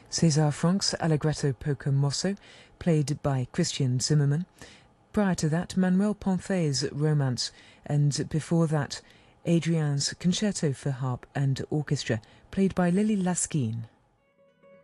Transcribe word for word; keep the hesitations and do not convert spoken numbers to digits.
César Franck's Allegretto Poco Mosso, played by Christian Zimmermann. Prior to that, Manuel Ponfet's Romance, and before that, Adrien's Concerto for Harp and Orchestra, played by Lily Laskin.